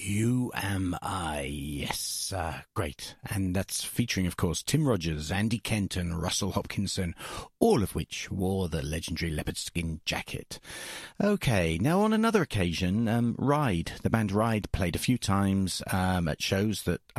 You Am I. Yes, great. And that's featuring, of course, Tim Rogers, Andy Kent and Russell Hopkinson, all of which wore the legendary leopard skin jacket. Okay, now on another occasion, Ride, the band Ride, played a few times at shows that